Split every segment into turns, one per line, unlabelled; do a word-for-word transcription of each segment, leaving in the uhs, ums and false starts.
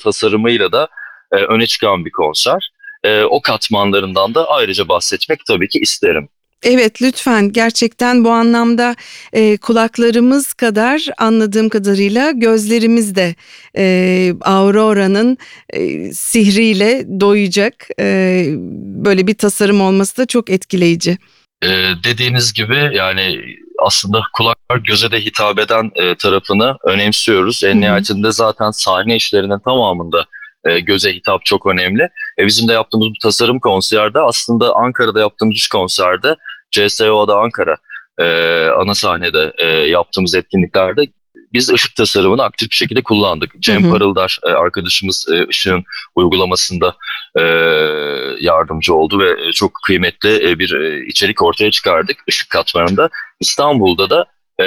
tasarımıyla da e, öne çıkan bir konser. E, o katmanlarından da ayrıca bahsetmek tabii ki isterim.
Evet, lütfen. Gerçekten bu anlamda e, kulaklarımız kadar, anladığım kadarıyla gözlerimiz de e, Aurora'nın e, sihriyle doyacak. E, böyle bir tasarım olması da çok etkileyici.
E, Dediğiniz gibi yani aslında kulaklar göze de hitap eden e, tarafını önemsiyoruz.
Hı
En
hı.
nihayetinde zaten sahne işlerinin tamamında e, göze hitap çok önemli. E, bizim de yaptığımız bu tasarım konserde, aslında Ankara'da yaptığımız üç konserde, C S O A'da Ankara e, ana sahnede e, yaptığımız etkinliklerde biz ışık tasarımını aktif bir şekilde kullandık.
Hı
Cem
hı.
Parıldar e, arkadaşımız e, ışığın uygulamasında e, yardımcı oldu ve çok kıymetli e, bir e, içerik ortaya çıkardık ışık katmanında. İstanbul'da da e,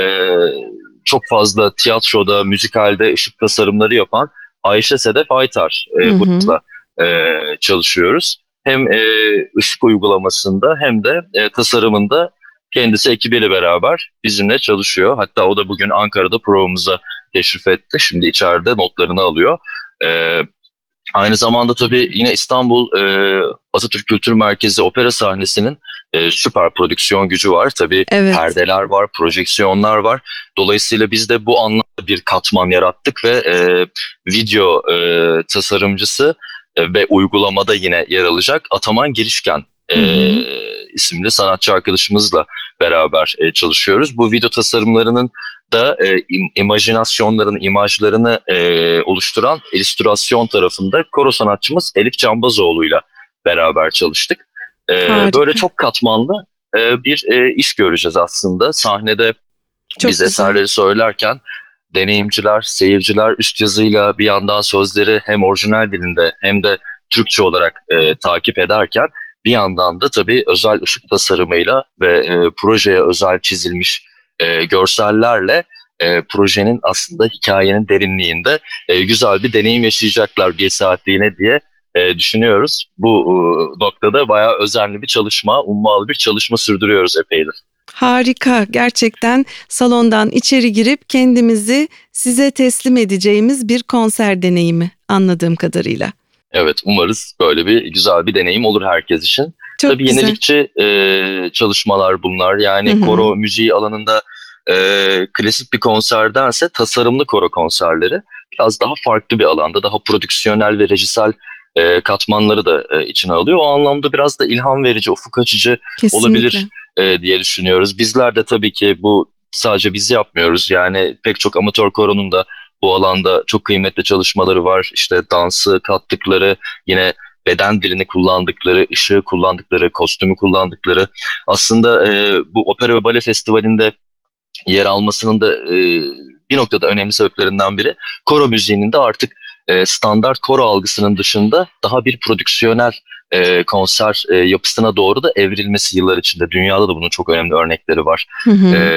çok fazla tiyatroda, müzikalde ışık tasarımları yapan Ayşe Sedef Aytar e,
Hı hı.
hocamızla e, çalışıyoruz. Hem e, ışık uygulamasında hem de e, tasarımında kendisi ekibiyle beraber bizimle çalışıyor. Hatta o da bugün Ankara'da provamıza teşrif etti. Şimdi içeride notlarını alıyor. E, Aynı zamanda tabii yine İstanbul e, Atatürk Kültür Merkezi opera sahnesinin e, süper prodüksiyon gücü var. Tabii
Evet,
perdeler var, projeksiyonlar var. Dolayısıyla biz de bu anlamda bir katman yarattık ve e, video e, tasarımcısı e, ve uygulamada yine yer alacak Ataman Girişken
hı
e,
hı.
isimli sanatçı arkadaşımızla beraber e, çalışıyoruz. Bu video tasarımlarının da e, im- imajinasyonların, imajlarını e, oluşturan illüstrasyon tarafında koro sanatçımız Elif Cambazoğlu'yla beraber çalıştık. E, Böyle
Harika.
çok katmanlı e, bir e, iş göreceğiz aslında. Sahnede
Çok
biz
güzel.
eserleri söylerken deneyimciler, seyirciler üst yazıyla bir yandan sözleri hem orijinal dilinde hem de Türkçe olarak e, takip ederken bir yandan da tabii özel ışık tasarımıyla ve e, projeye özel çizilmiş e, görsellerle e, projenin aslında hikayenin derinliğinde e, güzel bir deneyim yaşayacaklar bir saatliğine diye e, düşünüyoruz. Bu e, noktada bayağı özenli bir çalışma, ummalı bir çalışma sürdürüyoruz epeydir.
Harika. Gerçekten salondan içeri girip kendimizi size teslim edeceğimiz bir konser deneyimi, anladığım kadarıyla.
Evet, umarız böyle bir güzel bir deneyim olur herkes için.
Çok
Tabii
güzel.
yenilikçi e, çalışmalar bunlar.
Hı
Yani
hı.
koro müziği alanında e, klasik bir konserdense tasarımlı koro konserleri biraz daha farklı bir alanda, daha prodüksiyonel ve rejisel e, katmanları da e, içine alıyor. O anlamda biraz da ilham verici, ufuk açıcı olabilir
Kesinlikle.
e, diye düşünüyoruz. Bizler de tabii ki bu sadece biz yapmıyoruz. Yani pek çok amatör koronun da bu alanda çok kıymetli çalışmaları var. İşte dansı kattıkları, yine beden dilini kullandıkları, ışığı kullandıkları, kostümü kullandıkları. Aslında e, bu opera ve bale festivalinde yer almasının da e, bir noktada önemli sebeplerinden biri koro müziğinin de artık e, standart koro algısının dışında daha bir prodüksiyonel e, konser e, yapısına doğru da evrilmesi yıllar içinde. Dünyada da bunun çok önemli örnekleri var.
Hı
E,
hı.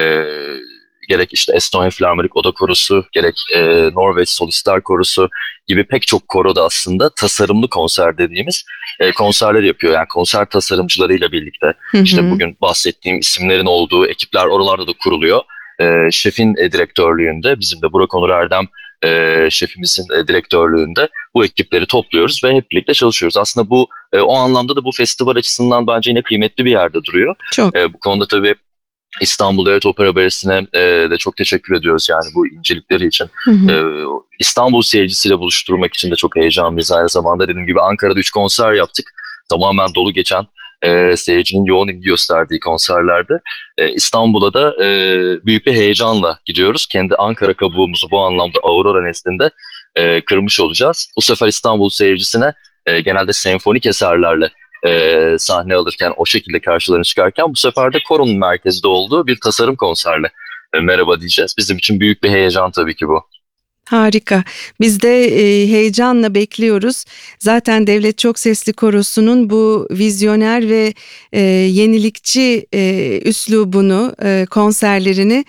Gerek işte Estonya Filarmonik Oda Korosu, gerek e, Norveç Solistler Korosu gibi pek çok koro da aslında tasarımlı konser dediğimiz e, konserler yapıyor. Yani konser tasarımcılarıyla birlikte
Hı
işte
hı.
bugün bahsettiğim isimlerin olduğu ekipler oralarda da kuruluyor. E, şefin e, direktörlüğünde, bizim de Burak Onur Erdem e, şefimizin e, direktörlüğünde bu ekipleri topluyoruz ve hep birlikte çalışıyoruz. Aslında bu e, o anlamda da bu festival açısından bence yine kıymetli bir yerde duruyor.
Çok.
E, bu konuda tabii İstanbul Devlet Opera Balesi'ne e, de çok teşekkür ediyoruz yani bu incelikleri için.
Hı
E,
hı.
İstanbul seyircisiyle buluşturmak için de çok heyecanlıyız. Aynı zamanda dediğim gibi Ankara'da üç konser yaptık. Tamamen dolu geçen, e, seyircinin yoğun ilgi gösterdiği konserlerde. E, İstanbul'a da e, büyük bir heyecanla gidiyoruz. Kendi Ankara kabuğumuzu bu anlamda Aurora nezdinde e, kırmış olacağız. Bu sefer İstanbul seyircisine e, genelde senfonik eserlerle e, sahne alırken, o şekilde karşılarına çıkarken bu sefer de koronun merkezde olduğu bir tasarım konserle e, merhaba diyeceğiz. Bizim için büyük bir heyecan tabii ki bu.
Harika. Biz de e, heyecanla bekliyoruz. Zaten Devlet Çok Sesli Korosu'nun bu vizyoner ve e, yenilikçi e, üslubunu, e, konserlerini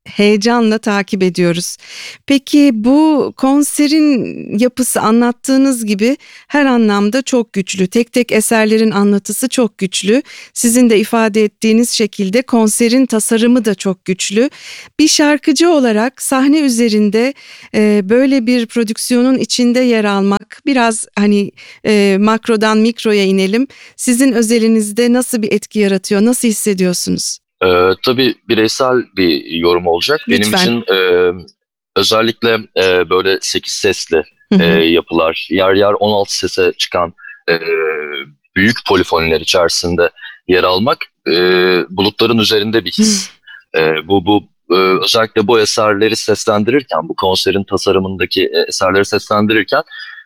heyecanla takip ediyoruz. Peki bu konserin yapısı anlattığınız gibi her anlamda çok güçlü. Tek tek eserlerin anlatısı çok güçlü. Sizin de ifade ettiğiniz şekilde konserin tasarımı da çok güçlü. Bir şarkıcı olarak sahne üzerinde e, böyle bir prodüksiyonun içinde yer almak, biraz hani e, makrodan mikroya inelim. Sizin özelinizde nasıl bir etki yaratıyor, nasıl hissediyorsunuz?
Ee, tabii bireysel bir yorum olacak. Benim
Lütfen.
için e, özellikle e, böyle sekiz sesli
Hı
e,
hı.
yapılar, yer yer on altı sese çıkan e, büyük polifoniler içerisinde yer almak e, bulutların üzerinde bir his. E, bu bu e, özellikle bu eserleri seslendirirken, bu konserin tasarımındaki e, eserleri seslendirirken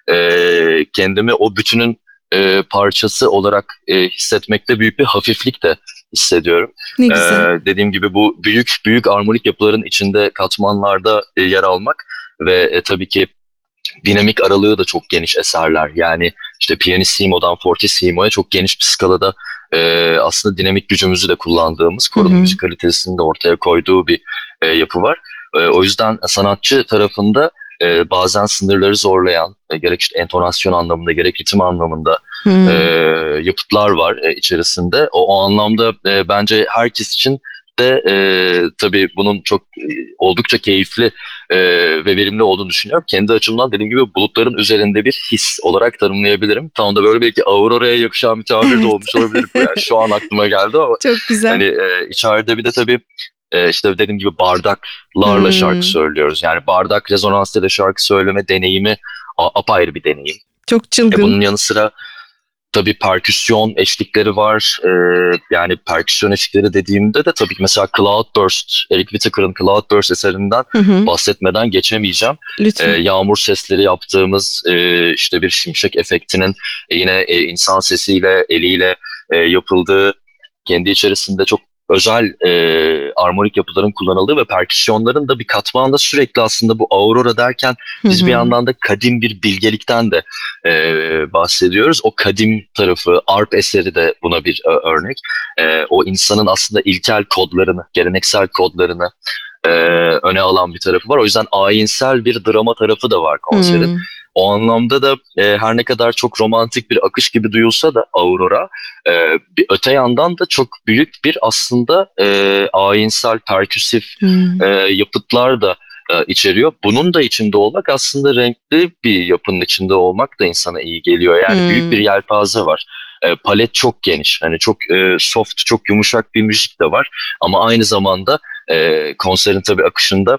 e, kendimi o bütünün e, parçası olarak e, hissetmekte büyük bir hafiflik de hissediyorum.
Ne
Ee,
güzel.
dediğim gibi bu büyük büyük armonik yapıların içinde katmanlarda e, yer almak ve e, tabii ki dinamik aralığı da çok geniş eserler. Yani işte pianissimo'dan fortissimo'ya çok geniş bir skalada e, aslında dinamik gücümüzü de kullandığımız,
Hı
koronun
hı.
müzikalitesini de ortaya koyduğu bir e, yapı var. E, o yüzden sanatçı tarafında e, bazen sınırları zorlayan, e, gerek işte entonasyon anlamında gerek ritim anlamında e,
Hı.
yapıtlar var e, içerisinde. O, o anlamda e, bence herkes için de e, tabii bunun çok e, oldukça keyifli e, ve verimli olduğunu düşünüyorum. Kendi açımdan dediğim gibi bulutların üzerinde bir his olarak tanımlayabilirim. Tam da böyle belki Aurora'ya yakışan bir tabir de
Evet.
olmuş olabilir. Yani şu an aklıma geldi ama
Çok güzel.
hani e, içeride bir de tabii e, işte dediğim gibi bardaklarla şarkı
Hımm.
söylüyoruz. Yani bardak rezonansıyla şarkı söyleme deneyimi a- apayrı bir deneyim.
Çok
E,
çılgın.
bunun yanı sıra tabii perküsyon eşlikleri var. Ee, yani perküsyon eşlikleri dediğimde de tabii ki mesela Cloudburst, Eric Whittaker'ın Cloudburst eserinden
Hı hı.
bahsetmeden geçemeyeceğim. Ee,
Lütfen.
yağmur sesleri yaptığımız e, işte bir şimşek efektinin e, yine e, insan sesiyle, eliyle e, yapıldığı, kendi içerisinde çok özel e, armonik yapıların kullanıldığı ve perküsyonların da bir katmanda sürekli aslında bu Aurora derken
Hı
biz bir
hı.
yandan da kadim bir bilgelikten de e, bahsediyoruz. O kadim tarafı, arp eseri de buna bir e, örnek. E, o insanın aslında ilkel kodlarını, geleneksel kodlarını e, öne alan bir tarafı var. O yüzden ayinsel bir drama tarafı da var konserin.
Hımm.
O anlamda da e, her ne kadar çok romantik bir akış gibi duyulsa da Aurora, e, bir öte yandan da çok büyük bir aslında e, ayinsel, perküsif
Hımm.
e, yapıtlar da e, içeriyor. Bunun da içinde olmak aslında renkli bir yapının içinde olmak da insana iyi geliyor. Yani büyük bir
Hımm.
yelpaze var. E, palet çok geniş. Hani çok e, soft, çok yumuşak bir müzik de var. Ama aynı zamanda e, konserin tabii akışında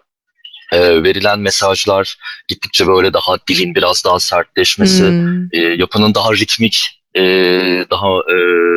e, verilen mesajlar gittikçe böyle daha dilin biraz daha sertleşmesi,
Hımm.
e, yapının daha ritmik, e, daha e,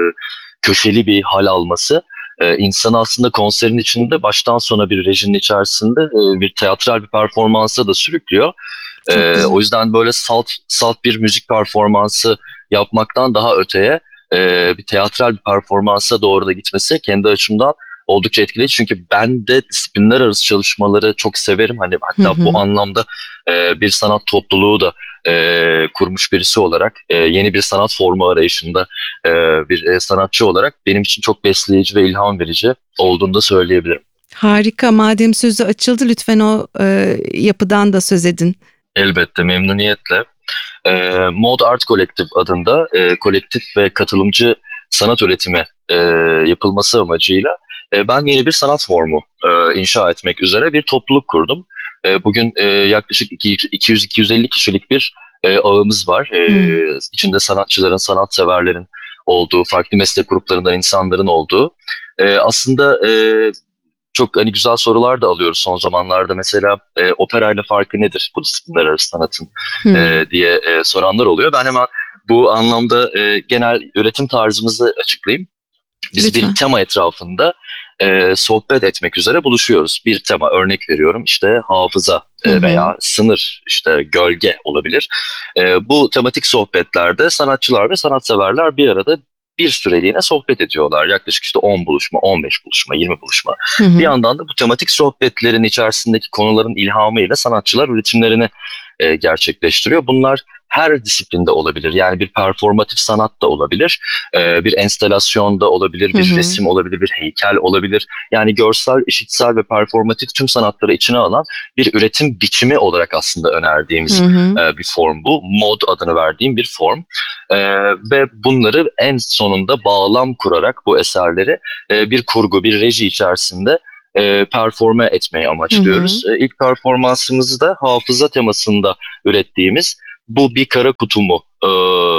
köşeli bir hal alması e, insanı aslında konserin içinde baştan sona bir rejinin içerisinde e, bir teatral bir performansa da sürüklüyor.
Çok
E,
güzel.
o yüzden böyle salt salt bir müzik performansı yapmaktan daha öteye e, bir teatral bir performansa doğru da gitmesi kendi açımdan oldukça etkileyici. Çünkü ben de disiplinler arası çalışmaları çok severim. Hani
Hı
hatta bu
hı.
anlamda e, bir sanat topluluğu da e, kurmuş birisi olarak e, yeni bir sanat formu arayışında e, bir e, sanatçı olarak benim için çok besleyici ve ilham verici olduğunu da söyleyebilirim.
Harika. Madem sözü açıldı lütfen o, eee, yapıdan da söz edin.
Elbette memnuniyetle. E, Mod Art Collective adında e, kolektif ve katılımcı sanat üretimi e, yapılması amacıyla e, ben yeni bir sanat formu e, inşa etmek üzere bir topluluk kurdum. E, bugün e, yaklaşık iki yüz iki yüz elli kişilik bir e, ağımız var.
Hımm.
E, içinde sanatçıların, sanatseverlerin olduğu, farklı meslek gruplarından insanların olduğu. E, aslında e, çok hani güzel sorular da alıyoruz son zamanlarda. Mesela e, operayla farkı nedir bu disiplinler arası sanatın
Hımm.
e, diye e, soranlar oluyor. Ben hemen bu anlamda e, genel üretim tarzımızı açıklayayım. Biz bir
Lütfen.
tema etrafında e, sohbet etmek üzere buluşuyoruz. Bir tema örnek veriyorum işte hafıza
Hı
e,
hı.
veya sınır işte gölge olabilir. E, bu tematik sohbetlerde sanatçılar ve sanatseverler bir arada bir süreliğine sohbet ediyorlar. Yaklaşık işte on buluşma, on beş buluşma, yirmi buluşma.
Hı
Bir
hı.
yandan da bu tematik sohbetlerin içerisindeki konuların ilhamıyla sanatçılar üretimlerini e, gerçekleştiriyor. Bunlar her disiplinde olabilir. Yani bir performatif sanat da olabilir, e, bir enstalasyon da olabilir,
Hı
bir
hı.
resim olabilir, bir heykel olabilir. Yani görsel, işitsel ve performatif tüm sanatları içine alan bir üretim biçimi olarak aslında önerdiğimiz
Hı hı.
e, bir form bu. Mod adını verdiğim bir form. E, ve bunları en sonunda bağlam kurarak bu eserleri e, bir kurgu, bir reji içerisinde e, performe etmeyi
Hı hı.
amaçlıyoruz. E, ilk performansımızı da hafıza temasında ürettiğimiz bu bir kara kutu mu e,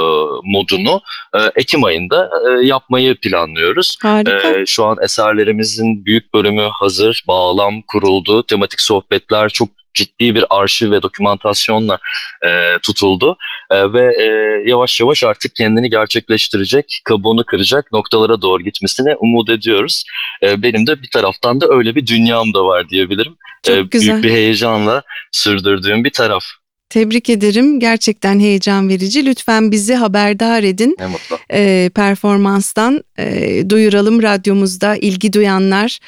modunu e, Ekim ayında e, yapmayı planlıyoruz.
Harika.
E, şu an eserlerimizin büyük bölümü hazır, bağlam kuruldu, tematik sohbetler çok ciddi bir arşiv ve dokümantasyonla e, tutuldu. E, ve e, yavaş yavaş artık kendini gerçekleştirecek, kabuğunu kıracak noktalara doğru gitmesini umut ediyoruz. E, benim de bir taraftan da öyle bir dünyam da var diyebilirim. E,
Çok
büyük
güzel.
bir heyecanla sürdürdüğüm bir taraf.
Tebrik ederim. Gerçekten heyecan verici. Lütfen bizi haberdar edin.
Ne mutlu.
E, performanstan e, duyuralım radyomuzda. İlgi duyanlar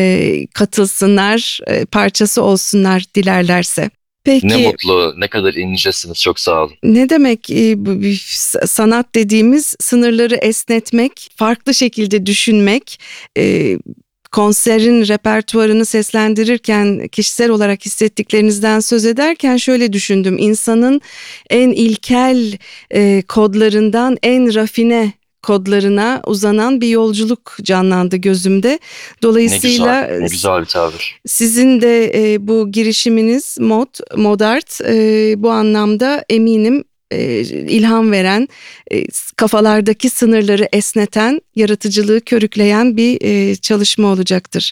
e, katılsınlar, e, parçası olsunlar dilerlerse.
Ne
Peki
mutlu, ne kadar incesiniz. Çok sağ olun.
ne demek e, bu bir s- sanat dediğimiz sınırları esnetmek, farklı şekilde düşünmek, e, konserin repertuarını seslendirirken kişisel olarak hissettiklerinizden söz ederken şöyle düşündüm. İnsanın en ilkel e, kodlarından en rafine kodlarına uzanan bir yolculuk canlandı gözümde.
Ne güzel,
Dolayısıyla
ne güzel bir tabir.
sizin de e, bu girişiminiz Mod, Modart e, bu anlamda eminim e, ilham veren, e, kafalardaki sınırları esneten, yaratıcılığı körükleyen bir e, çalışma olacaktır.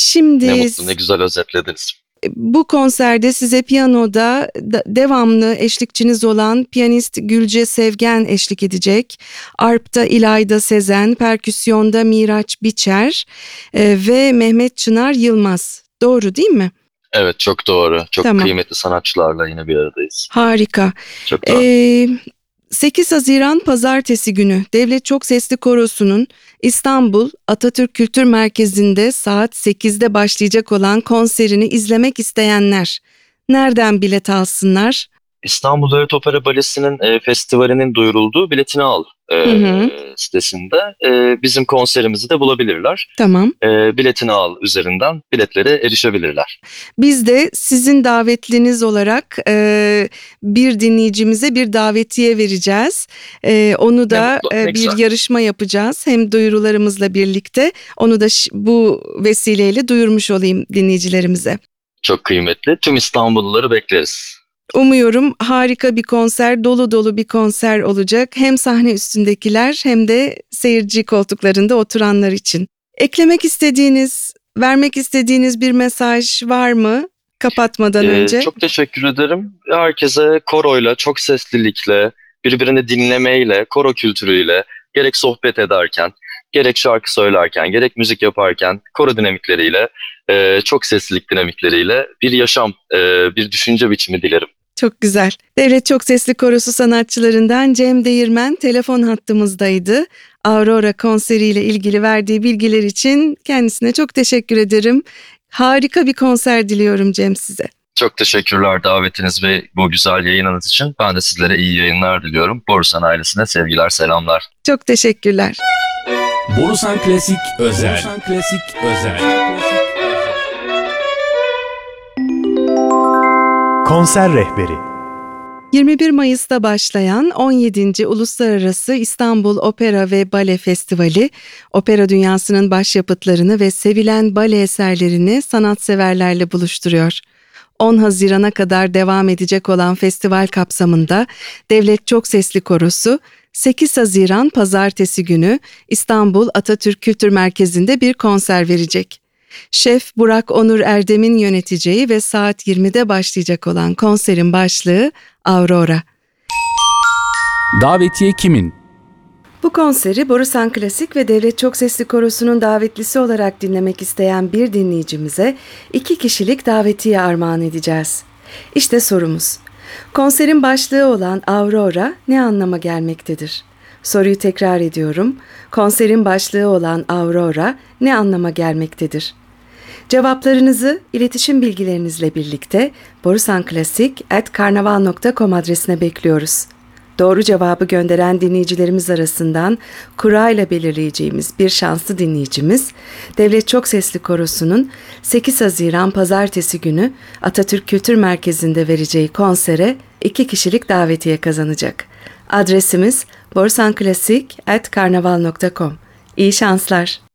Ne
Şimdi
mutlu, ne güzel özetlediniz.
bu konserde size piyanoda da- devamlı eşlikçiniz olan piyanist Gülce Sevgen eşlik edecek. Arp'ta İlayda Sezen, perküsyonda Miraç Biçer e, ve Mehmet Çınar Yılmaz. Doğru değil mi?
Evet, çok doğru. Çok
Tamam.
kıymetli sanatçılarla yine bir aradayız.
Harika.
Çok doğru.
Ee, sekiz Haziran Pazartesi günü Devlet Çok Sesli Korosu'nun İstanbul Atatürk Kültür Merkezi'nde saat sekizde başlayacak olan konserini izlemek isteyenler nereden bilet alsınlar?
İstanbul Devlet Opera Balesi'nin e, festivalinin duyurulduğu Biletini Al e,
Hı hı,
sitesinde e, bizim konserimizi de bulabilirler.
tamam.
E, Biletini Al üzerinden biletlere erişebilirler.
Biz de sizin davetliniz olarak e, bir dinleyicimize bir davetiye vereceğiz. E, onu
Ne
da
mutlu,
e,
ne
bir
güzel.
yarışma yapacağız. Hem duyurularımızla birlikte onu da ş- bu vesileyle duyurmuş olayım dinleyicilerimize.
Çok kıymetli. Tüm İstanbulluları bekleriz.
Umuyorum harika bir konser, dolu dolu bir konser olacak. Hem sahne üstündekiler hem de seyirci koltuklarında oturanlar için. Eklemek istediğiniz, vermek istediğiniz bir mesaj var mı kapatmadan
Ee,
önce?
çok teşekkür ederim. Herkese koroyla, çok seslilikle, birbirini dinlemeyle, koro kültürüyle, gerek sohbet ederken, gerek şarkı söylerken, gerek müzik yaparken, koro dinamikleriyle, e, çok seslilik dinamikleriyle bir yaşam, e, bir düşünce biçimi dilerim.
Çok güzel. Devlet Çok Sesli Korosu sanatçılarından Cem Değirmen telefon hattımızdaydı. Aurora konseriyle ilgili verdiği bilgiler için kendisine çok teşekkür ederim. Harika bir konser diliyorum Cem size.
Çok teşekkürler davetiniz ve bu güzel yayınınız için. Ben de sizlere iyi yayınlar diliyorum. Borusan ailesine sevgiler, selamlar.
Çok teşekkürler.
Borusan Klasik Özel. Borusan Klasik Özel.
Konser rehberi.
yirmi bir Mayıs'ta başlayan on yedinci Uluslararası İstanbul Opera ve Bale Festivali, opera dünyasının başyapıtlarını ve sevilen bale eserlerini sanatseverlerle buluşturuyor. on Haziran'a kadar devam edecek olan festival kapsamında Devlet Çok Sesli Korosu, sekiz Haziran Pazartesi günü İstanbul Atatürk Kültür Merkezi'nde bir konser verecek. Şef Burak Onur Erdem'in yöneteceği ve saat yirmide başlayacak olan konserin başlığı Aurora.
Davetiye kimin?
Bu konseri Borusan Klasik ve Devlet Çok Sesli Korosu'nun davetlisi olarak dinlemek isteyen bir dinleyicimize iki kişilik davetiye armağan edeceğiz. İşte sorumuz. Konserin başlığı olan Aurora ne anlama gelmektedir? Soruyu tekrar ediyorum. Konserin başlığı olan Aurora ne anlama gelmektedir? Cevaplarınızı iletişim bilgilerinizle birlikte borusanklasik at karnaval nokta com adresine bekliyoruz. Doğru cevabı gönderen dinleyicilerimiz arasından kura ile belirleyeceğimiz bir şanslı dinleyicimiz, Devlet Çok Sesli Korosu'nun sekiz Haziran Pazartesi günü Atatürk Kültür Merkezi'nde vereceği konsere iki kişilik davetiye kazanacak. Adresimiz borusanklasik at karnaval nokta com. İyi şanslar.